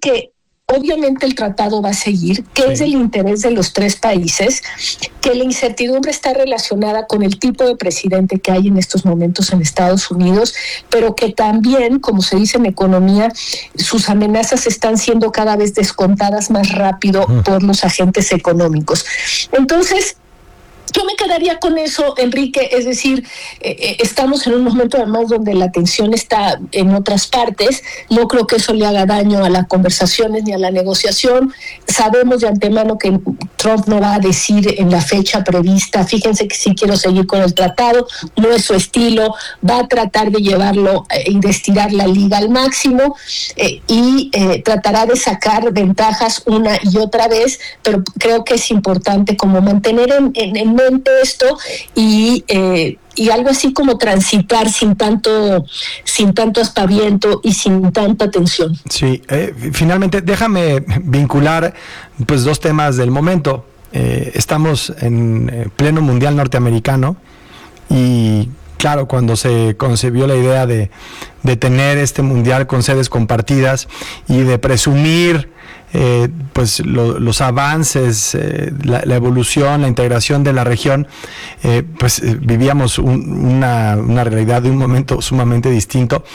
que obviamente el tratado va a seguir, que es el interés de los tres países, que la incertidumbre está relacionada con el tipo de presidente que hay en estos momentos en Estados Unidos, pero que también, como se dice en economía, sus amenazas están siendo cada vez descontadas más rápido por los agentes económicos. Entonces, yo me quedaría con eso, Enrique, es decir, estamos en un momento además donde la atención está en otras partes, no creo que eso le haga daño a las conversaciones ni a la negociación, sabemos de antemano que Trump no va a decir en la fecha prevista, fíjense que sí quiero seguir con el tratado, no es su estilo, va a tratar de llevarlo y de estirar la liga al máximo y tratará de sacar ventajas una y otra vez, pero creo que es importante como mantener en esto y algo así como transitar sin tanto aspaviento y sin tanta tensión. Sí, finalmente déjame vincular pues dos temas del momento. Estamos en pleno mundial norteamericano y claro, cuando se concebió la idea de tener este mundial con sedes compartidas y de presumir pues los avances, la evolución, la integración de la región, pues vivíamos una realidad de un momento sumamente distinto.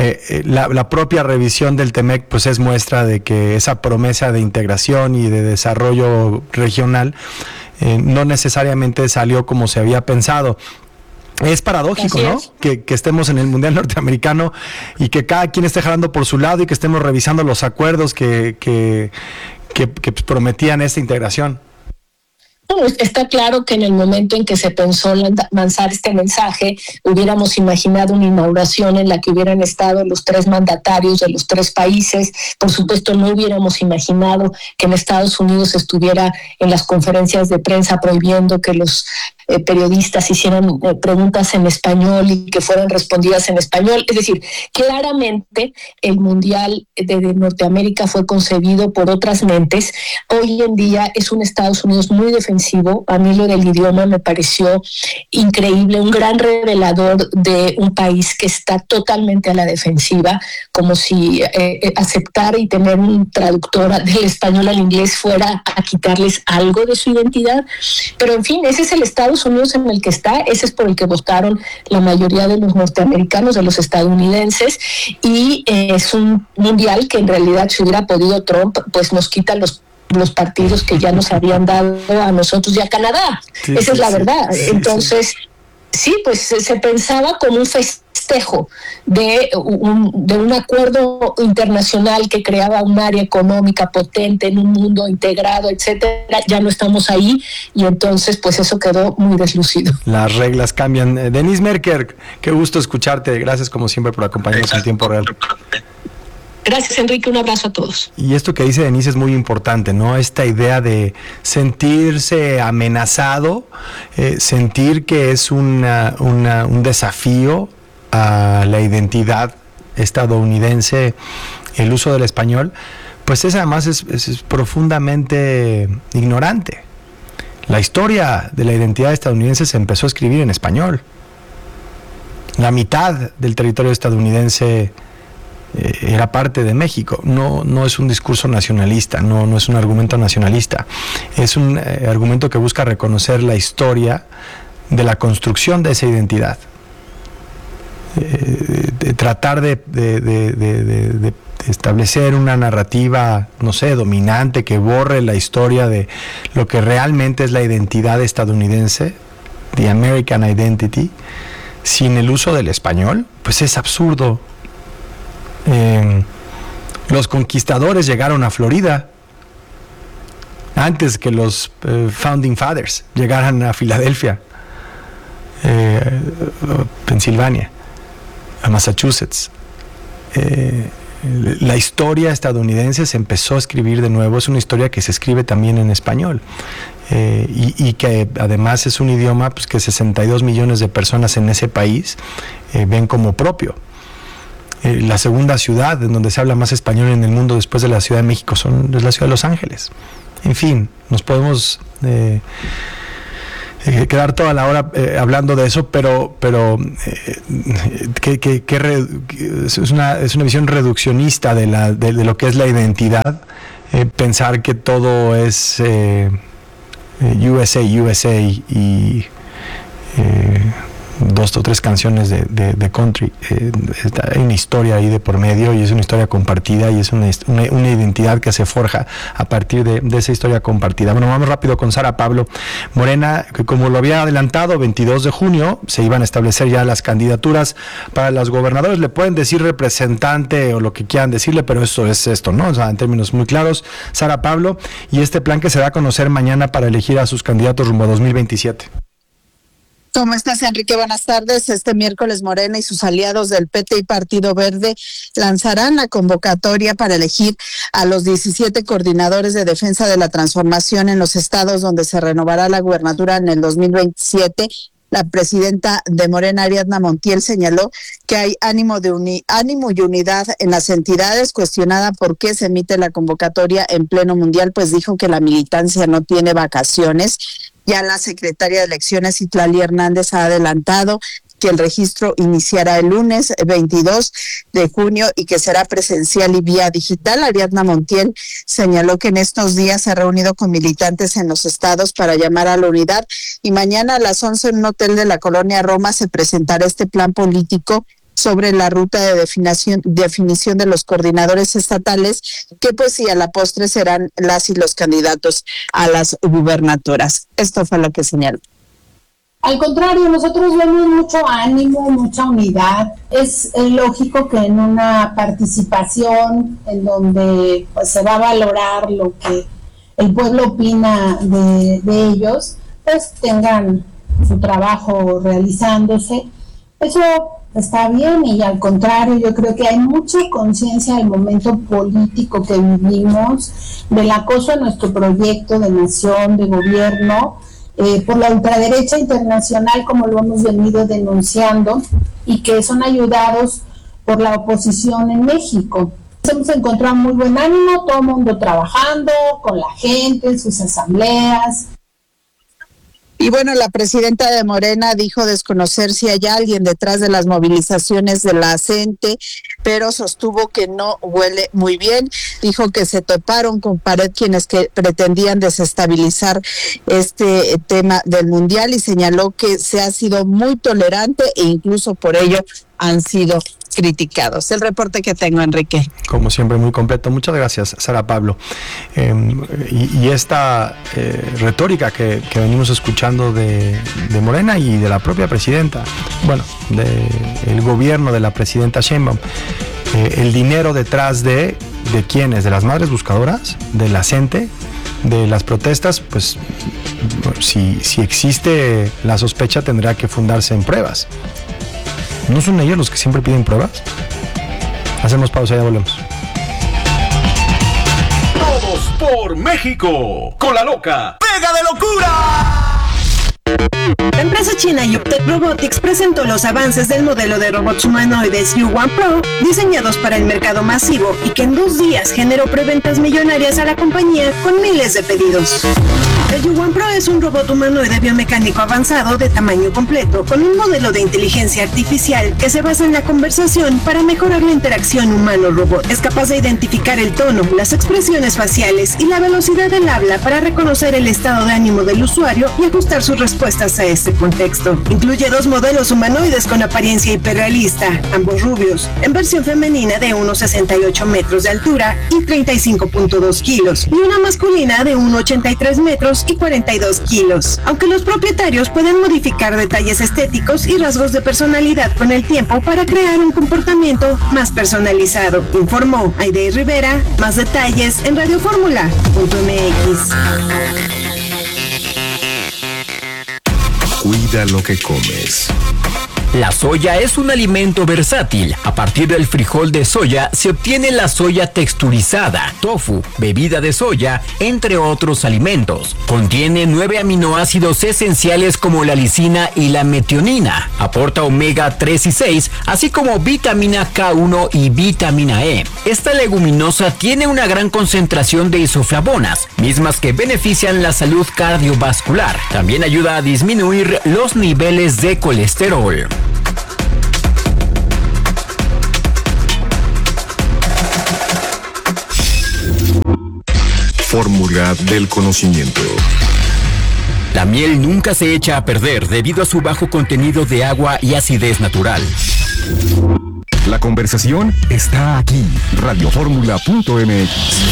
La propia revisión del TEMEC pues es muestra de que esa promesa de integración y de desarrollo regional no necesariamente salió como se había pensado. Es paradójico, ¿no? Que estemos en el Mundial Norteamericano y que cada quien esté jalando por su lado y que estemos revisando los acuerdos que prometían esta integración. Bueno, está claro que en el momento en que se pensó lanzar este mensaje, hubiéramos imaginado una inauguración en la que hubieran estado los tres mandatarios de los tres países. Por supuesto, no hubiéramos imaginado que en Estados Unidos estuviera en las conferencias de prensa prohibiendo que los periodistas hicieran preguntas en español y que fueran respondidas en español. Es decir, claramente el Mundial de Norteamérica fue concebido por otras mentes. Hoy en día es un Estados Unidos muy defensivo. A mí lo del idioma me pareció increíble, un gran revelador de un país que está totalmente a la defensiva, como si aceptar y tener un traductor del español al inglés fuera a quitarles algo de su identidad. Pero en fin, ese es el Estados Unidos en el que está, ese es por el que votaron la mayoría de los norteamericanos, de los estadounidenses, y es un mundial que en realidad, si hubiera podido Trump, pues nos quita los partidos que ya nos habían dado a nosotros y a Canadá. Sí, esa es la verdad. Entonces, sí, pues se pensaba como un festejo de un acuerdo internacional que creaba un área económica potente en un mundo integrado, etcétera. Ya no estamos ahí y entonces pues eso quedó muy deslucido. Las reglas cambian. Denise Merker, qué gusto escucharte. Gracias como siempre por acompañarnos en tiempo real. Gracias, Enrique, un abrazo a todos. Y esto que dice Denise es muy importante, ¿no? Esta idea de sentirse amenazado, sentir que es un desafío a la identidad estadounidense, el uso del español, pues además es profundamente ignorante. La historia de la identidad estadounidense se empezó a escribir en español. La mitad del territorio estadounidense era parte de México. No es un discurso nacionalista, no es un argumento nacionalista, es un argumento que busca reconocer la historia de la construcción de esa identidad, de tratar de establecer una narrativa, no sé, dominante, que borre la historia de lo que realmente es la identidad estadounidense, the American identity, sin el uso del español. Pues es absurdo. Los conquistadores llegaron a Florida antes que los Founding Fathers llegaran a Filadelfia, Pensilvania, a Massachusetts. La historia estadounidense se empezó a escribir de nuevo, es una historia que se escribe también en español, y que además es un idioma pues, que 62 millones de personas en ese país ven como propio. La segunda ciudad en donde se habla más español en el mundo después de la Ciudad de México es la ciudad de Los Ángeles. En fin, nos podemos quedar toda la hora hablando de eso, pero es una visión reduccionista de lo que es la identidad, pensar que todo es USA y dos o tres canciones de country. Hay una historia ahí de por medio y es una historia compartida y es una identidad que se forja a partir de esa historia compartida. Bueno, vamos rápido con Sara Pablo. Morena, que como lo había adelantado, 22 de junio se iban a establecer ya las candidaturas para los gobernadores. Le pueden decir representante o lo que quieran decirle, pero eso es esto, ¿no? O sea, en términos muy claros, Sara Pablo, y este plan que se da a conocer mañana para elegir a sus candidatos rumbo a 2027. ¿Cómo estás, Enrique? Buenas tardes. Este miércoles Morena y sus aliados del PT y Partido Verde lanzarán la convocatoria para elegir a los 17 coordinadores de defensa de la transformación en los estados donde se renovará la gubernatura en el 2027. La presidenta de Morena, Ariadna Montiel, señaló que hay ánimo y unidad en las entidades. Cuestionada por qué se emite la convocatoria en pleno mundial, pues dijo que la militancia no tiene vacaciones. Ya la secretaria de Elecciones, Itlali Hernández, ha adelantado que el registro iniciará el lunes 22 de junio y que será presencial y vía digital. Ariadna Montiel señaló que en estos días se ha reunido con militantes en los estados para llamar a la unidad y mañana a las 11 en un hotel de la colonia Roma se presentará este plan político sobre la ruta de definición de los coordinadores estatales, que pues sí, a la postre serán las y los candidatos a las gubernaturas. Esto fue lo que señaló. Al contrario, nosotros vemos mucho ánimo, mucha unidad. Es lógico que en una participación en donde pues se va a valorar lo que el pueblo opina de ellos, pues tengan su trabajo realizándose. Eso está bien y al contrario, yo creo que hay mucha conciencia del momento político que vivimos, del acoso a nuestro proyecto de nación, de gobierno, por la ultraderecha internacional, como lo hemos venido denunciando, y que son ayudados por la oposición en México. Hemos encontrado muy buen ánimo, todo el mundo trabajando con la gente en sus asambleas. Y bueno, la presidenta de Morena dijo desconocer si hay alguien detrás de las movilizaciones de la CENTE, pero sostuvo que no huele muy bien. Dijo que se toparon con pared quienes que pretendían desestabilizar este tema del mundial y señaló que se ha sido muy tolerante e incluso por ello han sido criticados. El reporte que tengo, Enrique. Como siempre, muy completo. Muchas gracias, Sara Pablo. Y esta retórica que venimos escuchando de Morena y de la propia presidenta, bueno, del gobierno de la presidenta Sheinbaum, el dinero detrás de quiénes, de las madres buscadoras, de la CENTE, de las protestas, pues si existe la sospecha tendrá que fundarse en pruebas. ¿No son ellos los que siempre piden pruebas? Hacemos pausa y ya volvemos. Todos por México, con la loca Pega de Locura. La empresa china Yuktech Robotics presentó los avances del modelo de robots humanoides U1 Pro, diseñados para el mercado masivo y que en 2 días generó preventas millonarias a la compañía con miles de pedidos. El U1 Pro es un robot humanoide biomecánico avanzado de tamaño completo, con un modelo de inteligencia artificial que se basa en la conversación para mejorar la interacción humano-robot. Es capaz de identificar el tono, las expresiones faciales y la velocidad del habla para reconocer el estado de ánimo del usuario y ajustar sus respuestas a este contexto. Incluye 2 modelos humanoides con apariencia hiperrealista, ambos rubios, en versión femenina de 1,68 metros de altura y 35.2 kilos, y una masculina de 1,83 metros y 42 kilos. Aunque los propietarios pueden modificar detalles estéticos y rasgos de personalidad con el tiempo para crear un comportamiento más personalizado, informó Aide Rivera. Más detalles en radioformula.mx. Cuida lo que comes. La soya es un alimento versátil. A partir del frijol de soya se obtiene la soya texturizada, tofu, bebida de soya, entre otros alimentos. Contiene 9 aminoácidos esenciales como la lisina y la metionina. Aporta omega 3 y 6, así como vitamina K1 y vitamina E. Esta leguminosa tiene una gran concentración de isoflavonas, mismas que benefician la salud cardiovascular. También ayuda a disminuir los niveles de colesterol. Fórmula del conocimiento. La miel nunca se echa a perder debido a su bajo contenido de agua y acidez natural. La conversación está aquí. Radioformula.mx.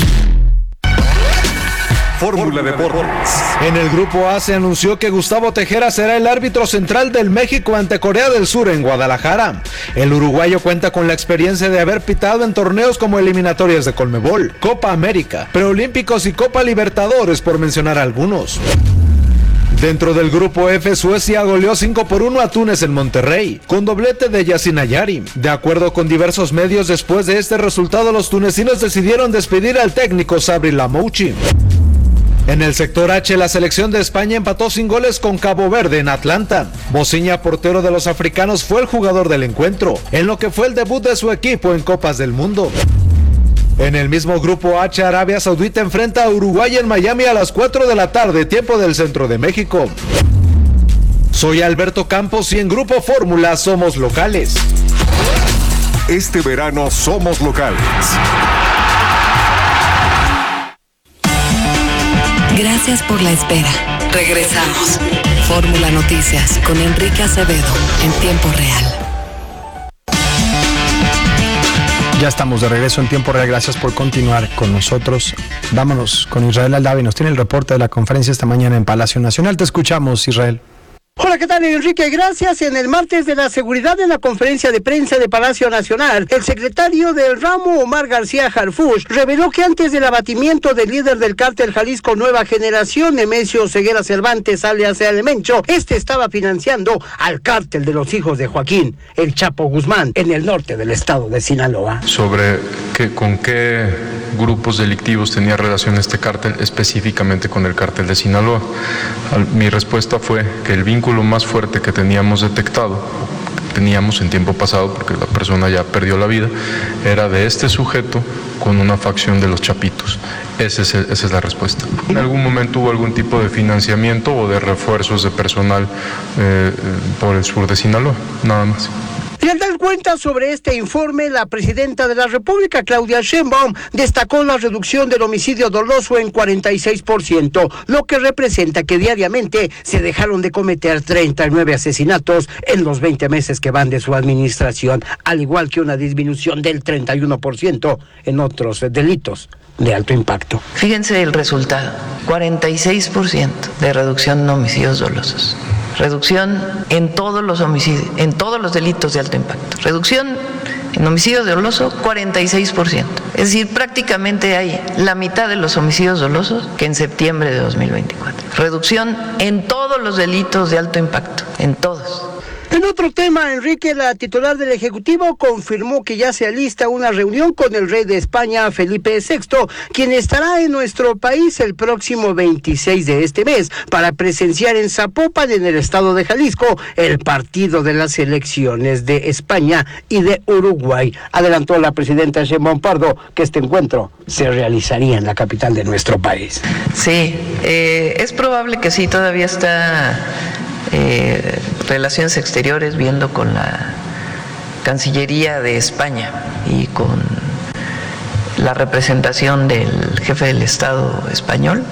Fórmula Deportes. En el grupo A se anunció que Gustavo Tejera será el árbitro central del México ante Corea del Sur en Guadalajara. El uruguayo cuenta con la experiencia de haber pitado en torneos como eliminatorias de Conmebol, Copa América, Preolímpicos y Copa Libertadores, por mencionar algunos. Dentro del grupo F, Suecia goleó 5-1 a Túnez en Monterrey, con doblete de Yacine Ayari. De acuerdo con diversos medios, después de este resultado, los tunecinos decidieron despedir al técnico Sabri Lamouchi. En el sector H, la selección de España empató sin goles con Cabo Verde en Atlanta. Bociña, portero de los africanos, fue el jugador del encuentro, en lo que fue el debut de su equipo en Copas del Mundo. En el mismo grupo H, Arabia Saudita enfrenta a Uruguay en Miami a las 4 de la tarde, tiempo del centro de México. Soy Alberto Campos y en Grupo Fórmula somos locales. Este verano somos locales. Gracias por la espera. Regresamos. Fórmula Noticias con Enrique Acevedo en tiempo real. Ya estamos de regreso en tiempo real. Gracias por continuar con nosotros. Vámonos con Israel Aldavi. Nos tiene el reporte de la conferencia esta mañana en Palacio Nacional. Te escuchamos, Israel. Hola, ¿qué tal, Enrique? Gracias. En el martes de la seguridad en la conferencia de prensa de Palacio Nacional, el secretario del ramo, Omar García Harfuch, reveló que antes del abatimiento del líder del cártel Jalisco Nueva Generación, Nemesio Ceguera Cervantes, alias El Mencho, estaba financiando al cártel de los hijos de Joaquín, el Chapo Guzmán, en el norte del estado de Sinaloa. Sobre con qué grupos delictivos tenía relación este cártel, específicamente con el cártel de Sinaloa. Mi respuesta fue que el vínculo más fuerte que teníamos detectado, teníamos en tiempo pasado, porque la persona ya perdió la vida, era de este sujeto con una facción de los Chapitos. Esa es la respuesta. ¿En algún momento hubo algún tipo de financiamiento o de refuerzos de personal por el sur de Sinaloa? Nada más. Y al dar cuenta sobre este informe, la presidenta de la República, Claudia Sheinbaum, destacó la reducción del homicidio doloso en 46%, lo que representa que diariamente se dejaron de cometer 39 asesinatos en los 20 meses que van de su administración, al igual que una disminución del 31% en otros delitos de alto impacto. Fíjense el resultado, 46% de reducción en homicidios dolosos. Reducción en todos los homicidios, en todos los delitos de alto impacto. Reducción en homicidio doloso, 46%. Es decir, prácticamente hay la mitad de los homicidios dolosos que en septiembre de 2024. Reducción en todos los delitos de alto impacto, en todos. En otro tema, Enrique, la titular del Ejecutivo, confirmó que ya se alista una reunión con el rey de España, Felipe VI, quien estará en nuestro país el próximo 26 de este mes para presenciar en Zapopan, en el estado de Jalisco, el partido de las elecciones de España y de Uruguay. Adelantó la presidenta Sheinbaum Pardo que este encuentro se realizaría en la capital de nuestro país. Sí, es probable que sí, todavía está Relaciones Exteriores viendo con la Cancillería de España y con la representación del jefe del Estado español,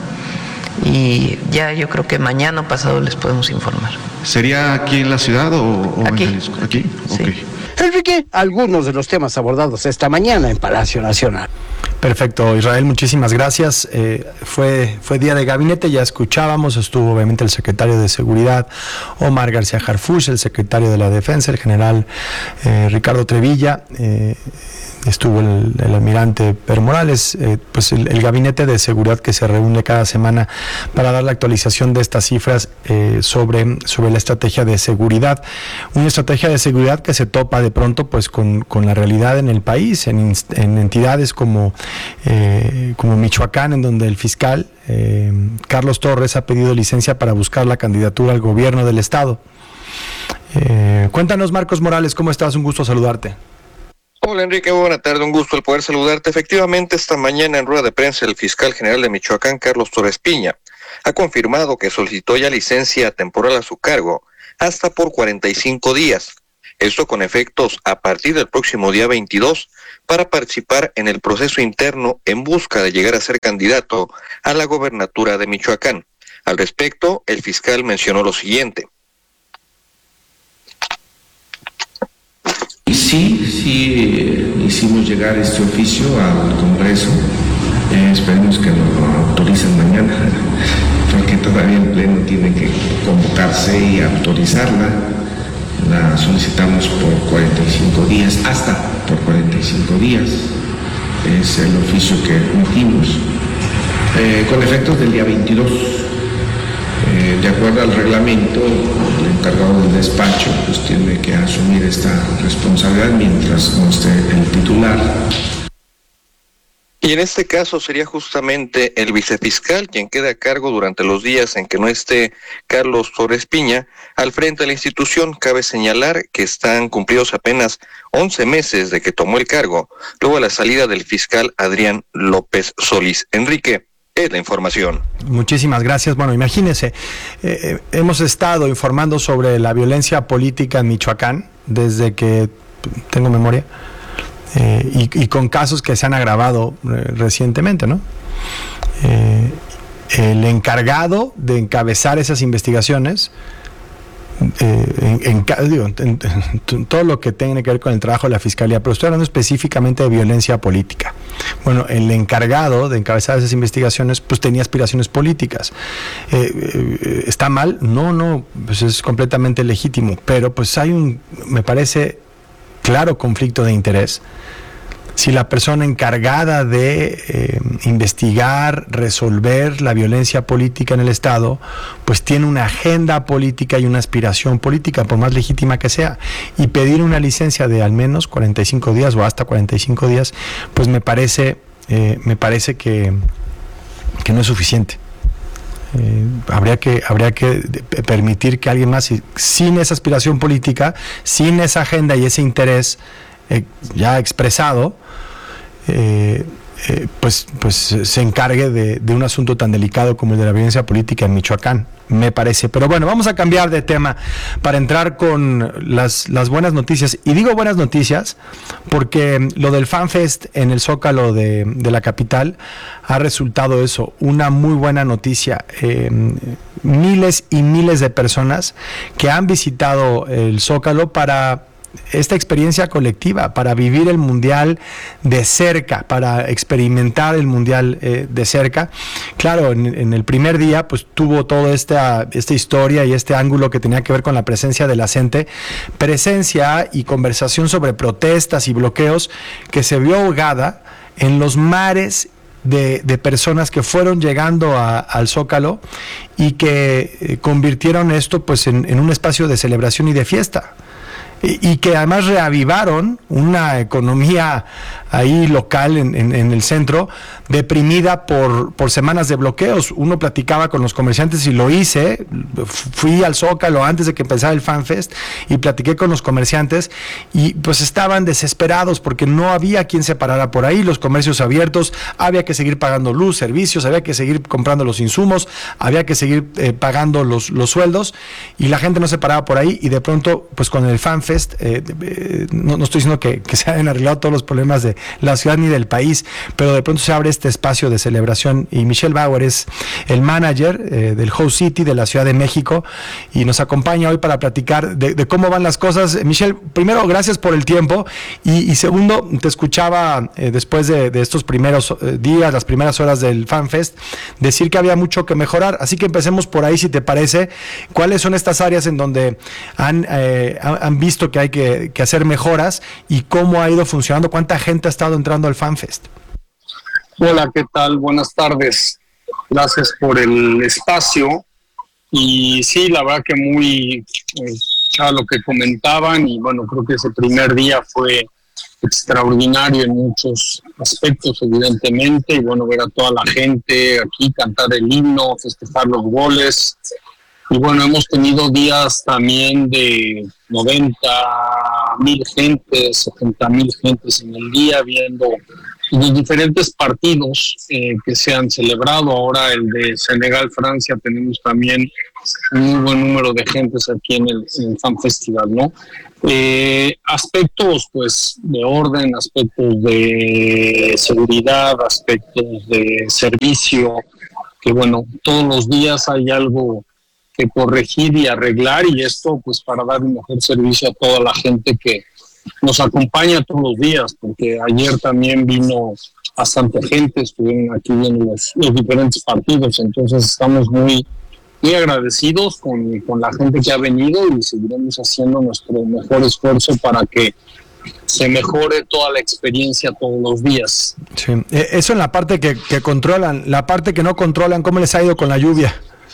y ya yo creo que mañana o pasado les podemos informar. ¿Sería aquí en la ciudad o aquí, en Jalisco? ¿Aquí? Sí. Okay. Enrique, algunos de los temas abordados esta mañana en Palacio Nacional. Perfecto, Israel, muchísimas gracias. Fue día de gabinete, ya escuchábamos, estuvo obviamente el secretario de Seguridad, Omar García Harfuch, el secretario de la Defensa, el general Ricardo Trevilla. estuvo el almirante Pedro Morales, pues el gabinete de seguridad que se reúne cada semana para dar la actualización de estas cifras sobre la estrategia de seguridad. Una estrategia de seguridad que se topa de pronto pues con la realidad en el país, en entidades como Michoacán, en donde el fiscal Carlos Torres ha pedido licencia para buscar la candidatura al gobierno del estado. Cuéntanos, Marcos Morales, ¿cómo estás? Un gusto saludarte. Hola Enrique, buena tarde, un gusto el poder saludarte. Efectivamente, esta mañana en rueda de prensa el fiscal general de Michoacán, Carlos Torres Piña, ha confirmado que solicitó ya licencia temporal a su cargo hasta por 45 días. Esto con efectos a partir del próximo día 22 para participar en el proceso interno en busca de llegar a ser candidato a la gobernatura de Michoacán. Al respecto, el fiscal mencionó lo siguiente. Sí, hicimos llegar este oficio al Congreso. Esperemos que nos lo autoricen mañana, porque todavía el Pleno tiene que convocarse y autorizarla. La solicitamos por 45 días, hasta por 45 días. Es el oficio que emitimos, con efectos del día 22. De acuerdo al reglamento, el encargado del despacho pues tiene que asumir esta responsabilidad mientras no esté el titular. Y en este caso sería justamente el vicefiscal quien queda a cargo durante los días en que no esté Carlos Torres Piña al frente de la institución. Cabe señalar que están cumplidos apenas 11 meses de que tomó el cargo, luego de la salida del fiscal Adrián López Solís. Enrique, es la información. Muchísimas gracias. Bueno, imagínense, hemos estado informando sobre la violencia política en Michoacán desde que tengo memoria, y con casos que se han agravado recientemente, ¿no? El encargado de encabezar esas investigaciones, todo lo que tiene que ver con el trabajo de la Fiscalía, pero estoy hablando específicamente de violencia política. Bueno, el encargado de encabezar esas investigaciones pues tenía aspiraciones políticas. ¿Está mal? No, pues es completamente legítimo, pero pues hay me parece, claro conflicto de interés. Si la persona encargada de investigar, resolver la violencia política en el Estado, pues tiene una agenda política y una aspiración política, por más legítima que sea, y pedir una licencia de al menos 45 días o hasta 45 días, pues me parece que no es suficiente. Habría que permitir que alguien más, sin esa aspiración política, sin esa agenda y ese interés ya expresado, pues se encargue de un asunto tan delicado como el de la violencia política en Michoacán, me parece. Pero bueno, vamos a cambiar de tema para entrar con las buenas noticias. Y digo buenas noticias porque lo del FanFest en el Zócalo de la capital ha resultado eso, una muy buena noticia. Miles y miles de personas que han visitado el Zócalo para esta experiencia colectiva, para vivir el Mundial de cerca, para experimentar el Mundial de cerca. Claro, en el primer día pues tuvo toda esta historia y este ángulo que tenía que ver con la presencia de la gente, presencia y conversación sobre protestas y bloqueos que se vio ahogada en los mares de personas que fueron llegando al Zócalo y que convirtieron esto pues en un espacio de celebración y de fiesta. Y que además reavivaron una economía ahí local en el centro, deprimida por semanas de bloqueos. Uno platicaba con los comerciantes y lo hice, fui al Zócalo antes de que empezara el FanFest y platiqué con los comerciantes y pues estaban desesperados porque no había quien se parara por ahí, los comercios abiertos, había que seguir pagando luz, servicios, había que seguir comprando los insumos, había que seguir pagando los sueldos y la gente no se paraba por ahí y de pronto pues con el FanFest no estoy diciendo que se hayan arreglado todos los problemas de la ciudad ni del país, pero de pronto se abre este espacio de celebración y Michelle Bauer es el manager del Host City de la Ciudad de México y nos acompaña hoy para platicar de cómo van las cosas. Michelle, primero, gracias por el tiempo y segundo, te escuchaba después de estos primeros días, las primeras horas del FanFest, decir que había mucho que mejorar, así que empecemos por ahí si te parece. ¿Cuáles son estas áreas en donde han visto visto que hay que hacer mejoras y cómo ha ido funcionando, cuánta gente ha estado entrando al FanFest. Hola, ¿qué tal? Buenas tardes. Gracias por el espacio. Y sí, la verdad que muy a lo que comentaban, y bueno, creo que ese primer día fue extraordinario en muchos aspectos, evidentemente, y bueno, ver a toda la gente aquí cantar el himno, festejar los goles. Y bueno, hemos tenido días también de 90,000 gentes, 70,000 gentes en el día viendo los diferentes partidos que se han celebrado. Ahora el de Senegal-Francia, tenemos también un muy buen número de gentes aquí en el Fan Festival, ¿no? Aspectos pues de orden, aspectos de seguridad, aspectos de servicio, que bueno, todos los días hay algo que corregir y arreglar, y esto pues para dar un mejor servicio a toda la gente que nos acompaña todos los días, porque ayer también vino bastante gente, estuvieron aquí viendo los diferentes partidos, entonces estamos muy agradecidos con la gente que ha venido, y seguiremos haciendo nuestro mejor esfuerzo para que se mejore toda la experiencia todos los días. Sí. Eso en la parte que controlan, la parte que no controlan, ¿cómo les ha ido con la lluvia?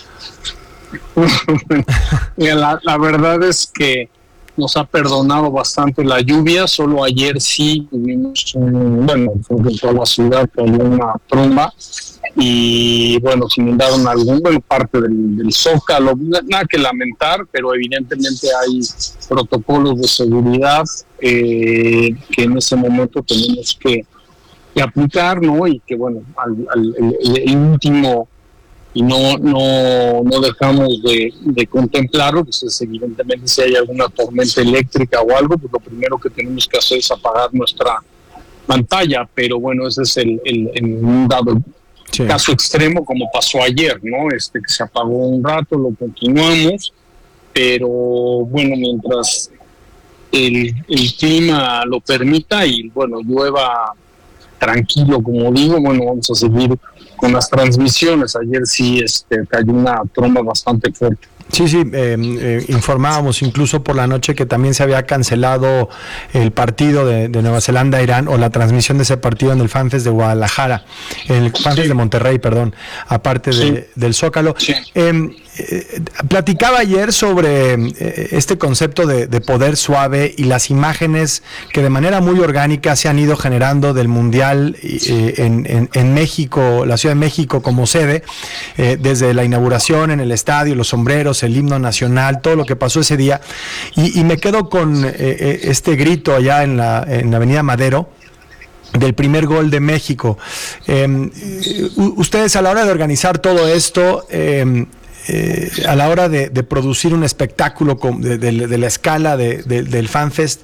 La verdad es que nos ha perdonado bastante la lluvia. Solo ayer sí tuvimos creo que en toda la ciudad cayó una tromba, y bueno, se inundaron parte del Zócalo, nada que lamentar, pero evidentemente hay protocolos de seguridad que en ese momento tenemos que aplicar, ¿no? Y que bueno, el último, y no dejamos de contemplarlo, pues es evidentemente si hay alguna tormenta eléctrica o algo, pues lo primero que tenemos que hacer es apagar nuestra pantalla, pero bueno, ese es en un dado caso extremo, como pasó ayer, ¿no? Que se apagó un rato, lo continuamos, pero bueno, mientras el clima lo permita y bueno, llueva tranquilo, como digo, bueno, vamos a seguir con las transmisiones. Ayer sí cayó una tromba bastante fuerte. Sí, informábamos incluso por la noche que también se había cancelado el partido de Nueva Zelanda-Irán, o la transmisión de ese partido en el FanFest de Guadalajara, en el FanFest de Monterrey, perdón, aparte del Zócalo. Sí. Platicaba ayer sobre este concepto de poder suave y las imágenes que de manera muy orgánica se han ido generando del Mundial en México, la Ciudad de México como sede, desde la inauguración en el estadio, los sombreros, el himno nacional, todo lo que pasó ese día, y me quedo con este grito allá en la Avenida Madero del primer gol de México. Ustedes, a la hora de organizar todo esto, a la hora de producir un espectáculo de la escala del FanFest,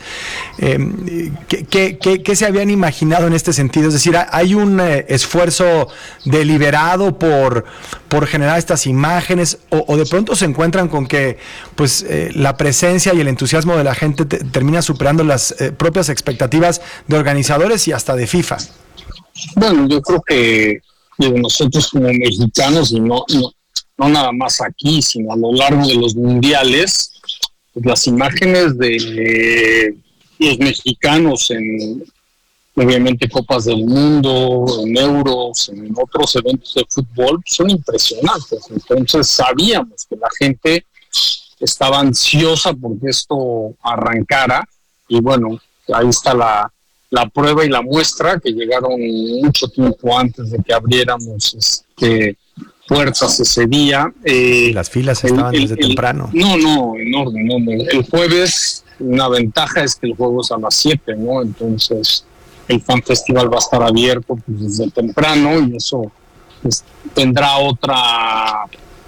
¿qué se habían imaginado en este sentido? Es decir, ¿hay un esfuerzo deliberado por generar estas imágenes, o de pronto se encuentran con que pues la presencia y el entusiasmo de la gente termina superando las propias expectativas de organizadores y hasta de FIFA? Bueno, yo creo que nosotros como mexicanos, y no nada más aquí, sino a lo largo de los mundiales, pues las imágenes de los mexicanos en, obviamente, Copas del Mundo, en Euros, en otros eventos de fútbol, son impresionantes. Entonces sabíamos que la gente estaba ansiosa porque esto arrancara, y bueno, ahí está la prueba y la muestra, que llegaron mucho tiempo antes de que abriéramos puertas ese día. Las filas estaban desde temprano. No, enorme. El jueves, una ventaja es que el juego es a las 7, ¿no? Entonces el Fan Festival va a estar abierto pues, desde temprano, y eso pues, tendrá otra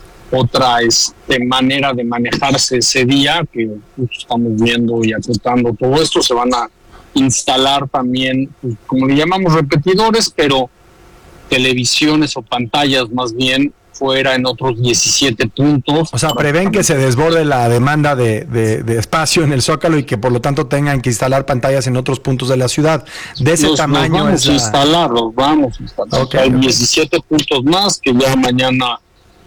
manera de manejarse ese día, que pues, estamos viendo y acotando todo esto. Se van a instalar también, pues, como le llamamos, repetidores, pero televisiones o pantallas más bien fuera en otros 17 puntos. O sea, prevén que se desborde la demanda de espacio en el Zócalo, y que por lo tanto tengan que instalar pantallas en otros puntos de la ciudad. De ese tamaño vamos a instalar. Okay. Hay 17 puntos más que ya mañana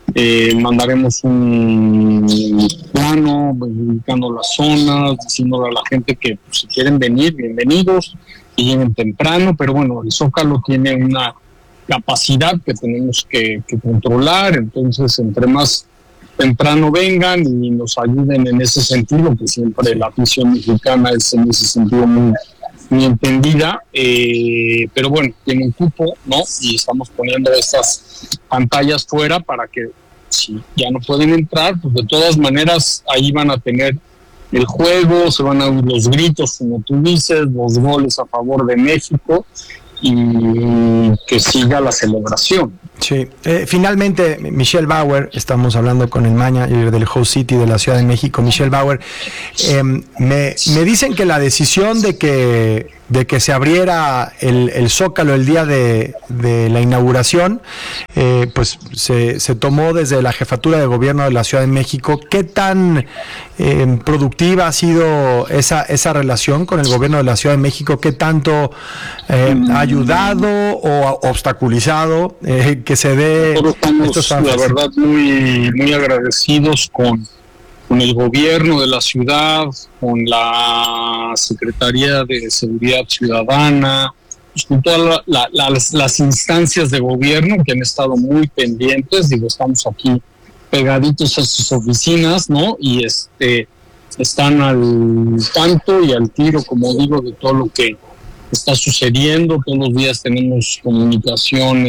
Mandaremos un plano indicando las zonas, diciéndole a la gente que pues, si quieren venir, bienvenidos, que lleguen temprano, pero bueno, el Zócalo tiene una capacidad que tenemos que controlar, entonces entre más temprano vengan y nos ayuden en ese sentido, que siempre la afición mexicana es en ese sentido muy entendida, pero bueno, tiene un cupo, ¿no? Y estamos poniendo estas pantallas fuera para que si ya no pueden entrar, pues de todas maneras ahí van a tener el juego, se van a oír los gritos, como tú dices, los goles a favor de México y que siga la celebración. Sí, finalmente Michelle Bauer, estamos hablando con el manager del Host City de la Ciudad de México, Michelle Bauer, me dicen que la decisión de que se abriera el Zócalo el día de la inauguración, pues se tomó desde la jefatura de gobierno de la Ciudad de México. ¿Qué tan productiva ha sido esa relación con el gobierno de la Ciudad de México? ¿Qué tanto ha ayudado o obstaculizado que se dé? Nosotros estamos, la verdad, muy agradecidos con el gobierno de la ciudad, con la Secretaría de Seguridad Ciudadana, pues con todas las instancias de gobierno que han estado muy pendientes. Digo, estamos aquí pegaditos a sus oficinas, ¿no? Y están al tanto y al tiro, como digo, de todo lo que está sucediendo. Todos los días tenemos comunicación,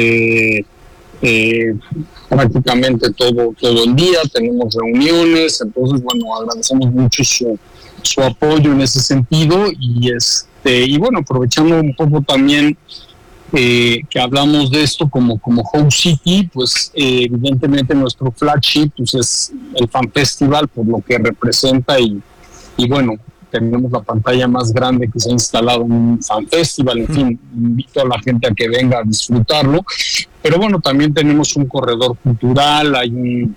prácticamente todo el día, tenemos reuniones, entonces bueno, agradecemos mucho su apoyo en ese sentido y bueno, aprovechando un poco también que hablamos de esto como Host City, pues evidentemente nuestro flagship pues es el Fan Festival por lo que representa y bueno, tenemos la pantalla más grande que se ha instalado en un Fan Festival. En fin, invito a la gente a que venga a disfrutarlo. Pero bueno, también tenemos un corredor cultural, hay un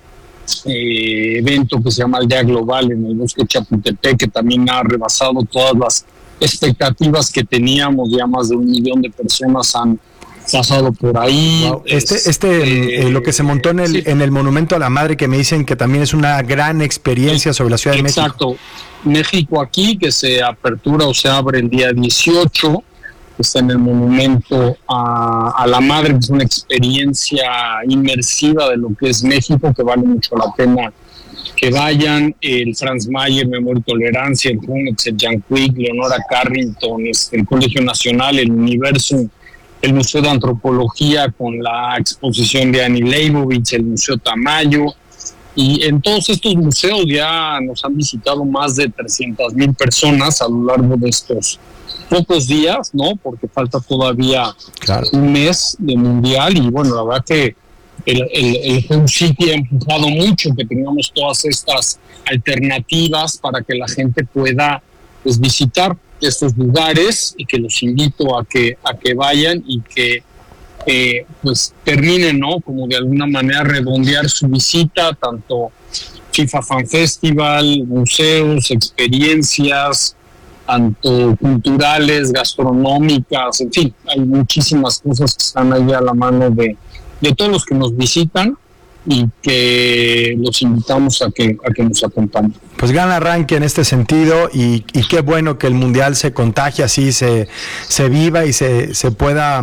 evento que se llama el Día Global en el Bosque Chapultepec, que también ha rebasado todas las expectativas que teníamos. Ya más de 1 millón de personas han pasado por ahí. Wow. Lo que se montó en el Monumento a la Madre, que me dicen que también es una gran experiencia sobre la Ciudad de México. Exacto. México aquí, que se apertura o se abre el día 18, está en el Monumento a la Madre, que es una experiencia inmersiva de lo que es México, que vale mucho la pena que vayan. El Franz Mayer, Memoria y Tolerancia, el Junex, el Jan Quick, Leonora Carrington, el Colegio Nacional, el Universo, el Museo de Antropología con la exposición de Annie Leibovitz, el Museo Tamayo. Y en todos estos museos ya nos han visitado más de 300,000 personas a lo largo de estos pocos días, ¿no? Porque falta todavía un mes de mundial y bueno, la verdad que el Home City ha empujado mucho que tengamos todas estas alternativas para que la gente pueda pues visitar estos lugares y que los invito a que vayan y que pues terminen, ¿no? Como de alguna manera redondear su visita, tanto FIFA Fan Festival, museos, experiencias, tanto culturales, gastronómicas, en fin, hay muchísimas cosas que están ahí a la mano de todos los que nos visitan y que los invitamos a que nos acompañen. Pues gran arranque en este sentido y qué bueno que el Mundial se contagie así, se viva y se pueda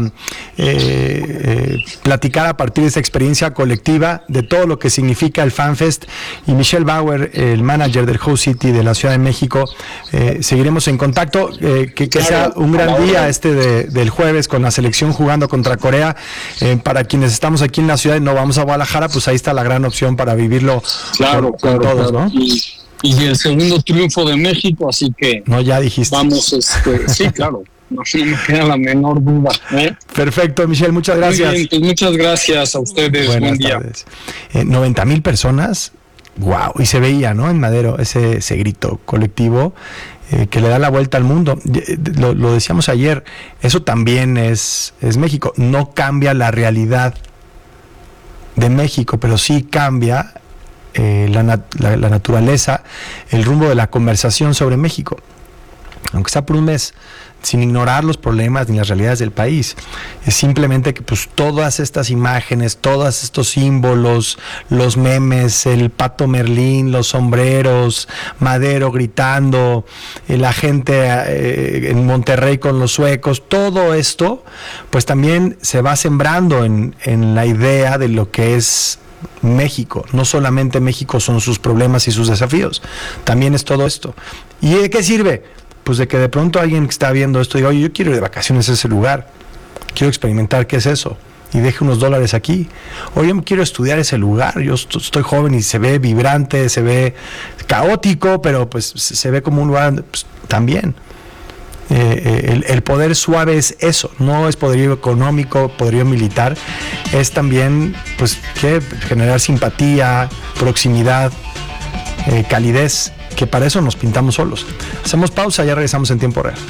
platicar a partir de esta experiencia colectiva de todo lo que significa el FanFest. Y Michelle Bauer, el manager del Host City de la Ciudad de México, seguiremos en contacto, que sea un gran día del jueves con la selección jugando contra Corea. Para quienes estamos aquí en la ciudad y no vamos a Guadalajara, pues ahí está la gran opción para vivirlo con todos, ¿no? Y el segundo triunfo de México, así que no, ya dijiste. Vamos, sí, claro, no me queda la menor duda. Perfecto, Michelle, muchas gracias. Muy bien, pues muchas gracias a ustedes. Buenas buen día. Tardes. 90,000 personas, wow, y se veía, ¿no? En Madero ese grito colectivo que le da la vuelta al mundo. Lo decíamos ayer, eso también es México. No cambia la realidad de México, pero sí cambia la naturaleza, el rumbo de la conversación sobre México, aunque sea por un mes. sin ignorar los problemas ni las realidades del país. Es simplemente que pues todas estas imágenes, todos estos símbolos, los memes, el Pato Merlín, los sombreros, Madero gritando, la gente en Monterrey con los suecos, todo esto pues también se va sembrando en la idea de lo que es México. No solamente México son sus problemas y sus desafíos, también es todo esto. ¿Y de qué sirve? Pues de que de pronto alguien que está viendo esto diga, oye, yo quiero ir de vacaciones a ese lugar, quiero experimentar qué es eso, y deje unos dólares aquí. Oye, yo quiero estudiar ese lugar, yo estoy joven y se ve vibrante, se ve caótico, pero pues se ve como un lugar pues, también. El poder suave es eso, no es poderío económico, poderío militar, es también pues que generar simpatía, proximidad, calidez, que para eso nos pintamos solos. Hacemos pausa, ya regresamos en tiempo real.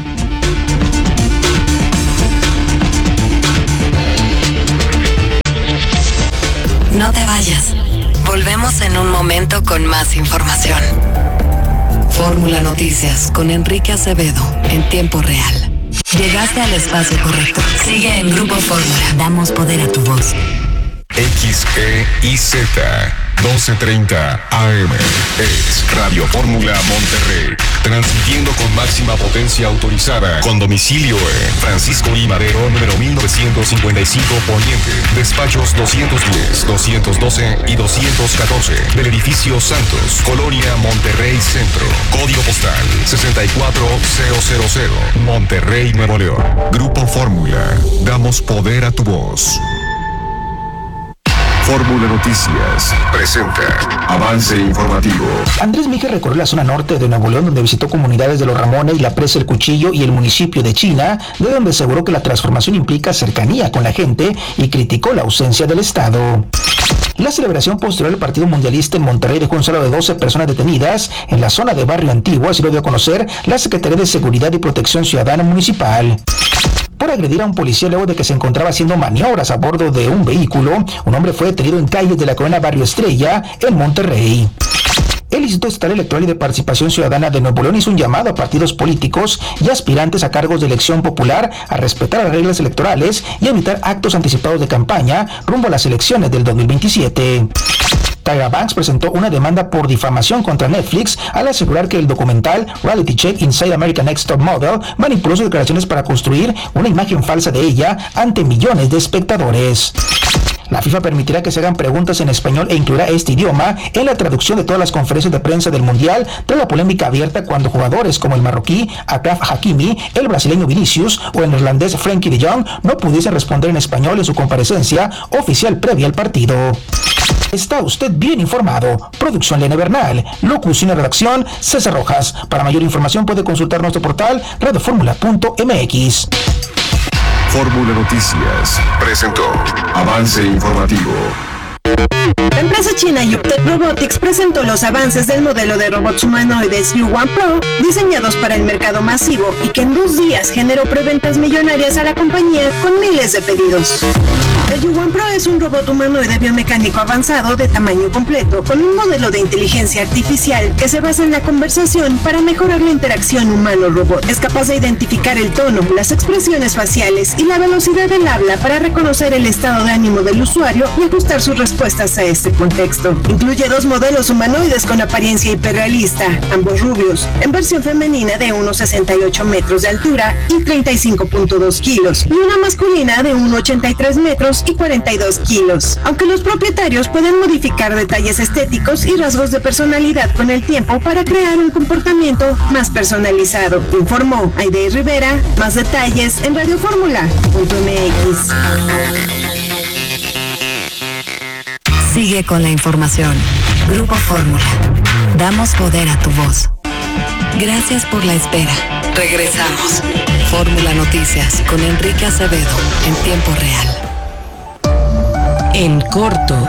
No te vayas. Volvemos en un momento con más información. Fórmula Noticias con Enrique Acevedo en tiempo real. Llegaste al espacio correcto. Sigue en Grupo Fórmula. Damos poder a tu voz. XEIZ 1230 AM es Radio Fórmula Monterrey, transmitiendo con máxima potencia autorizada, con domicilio en Francisco I. Madero, número 1955 Poniente, despachos 210, 212 y 214 del edificio Santos, Colonia Monterrey Centro, código postal 64000, Monterrey, Nuevo León. Grupo Fórmula, damos poder a tu voz. Fórmula Noticias presenta avance informativo. Andrés Miguel recorrió la zona norte de Nuevo León, donde visitó comunidades de Los Ramones, La Presa, El Cuchillo y el municipio de China, de donde aseguró que la transformación implica cercanía con la gente y criticó la ausencia del Estado. La celebración posterior al partido mundialista en Monterrey dejó un saldo de 12 personas detenidas en la zona de Barrio Antiguo, así lo dio a conocer la Secretaría de Seguridad y Protección Ciudadana Municipal. Por agredir a un policía luego de que se encontraba haciendo maniobras a bordo de un vehículo, un hombre fue detenido en calles de la colonia Barrio Estrella, en Monterrey. El Instituto Estatal Electoral y de Participación Ciudadana de Nuevo León hizo un llamado a partidos políticos y aspirantes a cargos de elección popular a respetar las reglas electorales y evitar actos anticipados de campaña rumbo a las elecciones del 2027. Tyra Banks presentó una demanda por difamación contra Netflix al asegurar que el documental Reality Check Inside American Next Top Model manipuló sus declaraciones para construir una imagen falsa de ella ante millones de espectadores. La FIFA permitirá que se hagan preguntas en español e incluirá este idioma en la traducción de todas las conferencias de prensa del Mundial, tras la polémica abierta cuando jugadores como el marroquí Achraf Hakimi, el brasileño Vinicius o el neerlandés Frenkie de Jong no pudiesen responder en español en su comparecencia oficial previa al partido. Está usted bien informado. Producción Lene Bernal. Locución y redacción César Rojas. Para mayor información puede consultar nuestro portal radioformula.mx. Fórmula Noticias presentó avance informativo. La empresa china Yuptec Robotics presentó los avances del modelo de robots humanoides U1 Pro, diseñados para el mercado masivo y que en 2 días generó preventas millonarias a la compañía con miles de pedidos. El U1 Pro es un robot humanoide biomecánico avanzado de tamaño completo, con un modelo de inteligencia artificial que se basa en la conversación para mejorar la interacción humano-robot. Es capaz de identificar el tono, las expresiones faciales y la velocidad del habla para reconocer el estado de ánimo del usuario y ajustar sus respuestas a este contexto. Incluye 2 modelos humanoides con apariencia hiperrealista, ambos rubios, en versión femenina de unos 68 metros de altura y 35.2 kilos, y una masculina de 1,83 metros y 42 kilos. Aunque los propietarios pueden modificar detalles estéticos y rasgos de personalidad con el tiempo para crear un comportamiento más personalizado, informó Aide Rivera. Más detalles en radioformula.mx. Sigue con la información. Grupo Fórmula. Damos poder a tu voz. Gracias por la espera. Regresamos. Fórmula Noticias con Enrique Acevedo en tiempo real. En corto.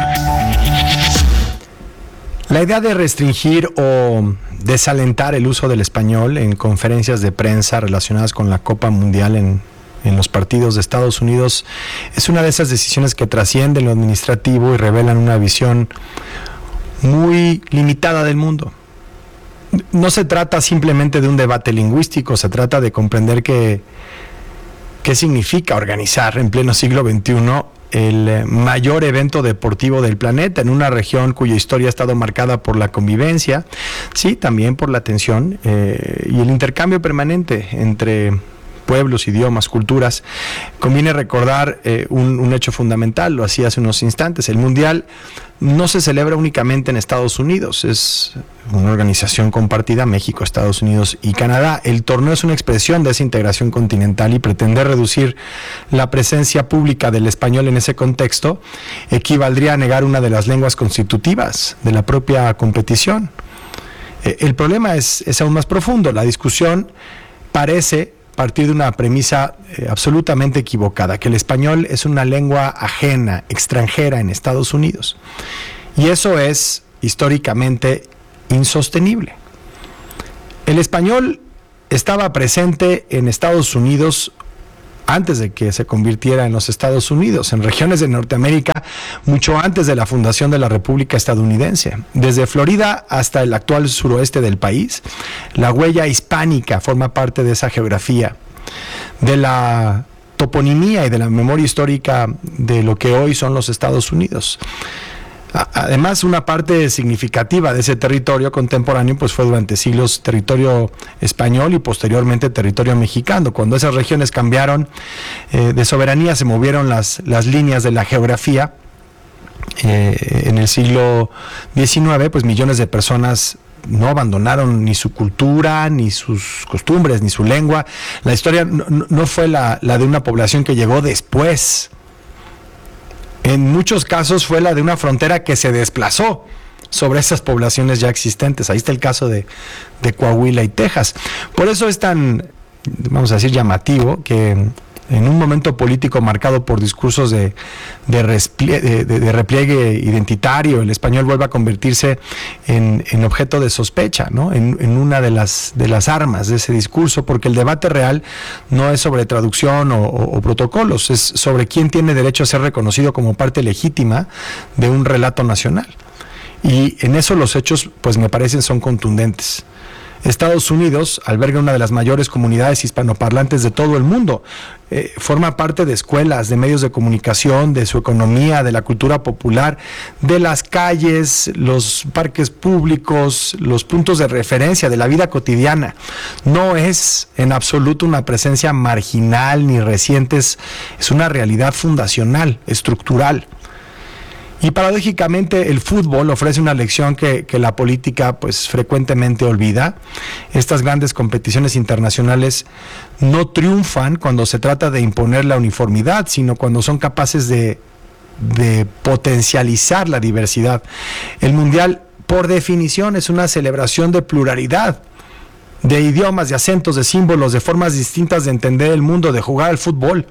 La idea de restringir o desalentar el uso del español en conferencias de prensa relacionadas con la Copa Mundial en los partidos de Estados Unidos es una de esas decisiones que trascienden lo administrativo y revelan una visión muy limitada del mundo. no se trata simplemente de un debate lingüístico, se trata de comprender qué significa organizar en pleno siglo XXI el mayor evento deportivo del planeta, en una región cuya historia ha estado marcada por la convivencia, sí, también por la tensión y el intercambio permanente entre pueblos, idiomas, culturas. Conviene recordar un hecho fundamental, lo hacía hace unos instantes: el Mundial no se celebra únicamente en Estados Unidos, es una organización compartida, México, Estados Unidos y Canadá. El torneo es una expresión de esa integración continental, y pretender reducir la presencia pública del español en ese contexto equivaldría a negar una de las lenguas constitutivas de la propia competición. El problema es aún más profundo. La discusión parece partir de una premisa absolutamente equivocada, que el español es una lengua ajena, extranjera en Estados Unidos. Y eso es históricamente insostenible. El español estaba presente en Estados Unidos antes de que se convirtiera en los Estados Unidos, en regiones de Norteamérica, mucho antes de la fundación de la República Estadounidense. Desde Florida hasta el actual suroeste del país, la huella hispánica forma parte de esa geografía, de la toponimia y de la memoria histórica de lo que hoy son los Estados Unidos. Además, una parte significativa de ese territorio contemporáneo pues fue durante siglos territorio español y posteriormente territorio mexicano. Cuando esas regiones cambiaron de soberanía, se movieron las líneas de la geografía. En el siglo XIX, pues millones de personas no abandonaron ni su cultura, ni sus costumbres, ni su lengua. La historia no fue la de una población que llegó después. En muchos casos fue la de una frontera que se desplazó sobre esas poblaciones ya existentes. Ahí está el caso de Coahuila y Texas. Por eso es tan, vamos a decir, llamativo que en un momento político marcado por discursos de repliegue identitario, el español vuelve a convertirse en objeto de sospecha, ¿no? En una de las armas de ese discurso, porque el debate real no es sobre traducción o protocolos, es sobre quién tiene derecho a ser reconocido como parte legítima de un relato nacional. Y en eso los hechos, pues me parecen, son contundentes. Estados Unidos alberga una de las mayores comunidades hispanoparlantes de todo el mundo. Forma parte de escuelas, de medios de comunicación, de su economía, de la cultura popular, de las calles, los parques públicos, los puntos de referencia de la vida cotidiana. No es en absoluto una presencia marginal ni reciente, es una realidad fundacional, estructural. Y paradójicamente el fútbol ofrece una lección que la política pues frecuentemente olvida. Estas grandes competiciones internacionales no triunfan cuando se trata de imponer la uniformidad, sino cuando son capaces de potencializar la diversidad. El Mundial, por definición, es una celebración de pluralidad, de idiomas, de acentos, de símbolos, de formas distintas de entender el mundo, de jugar al fútbol.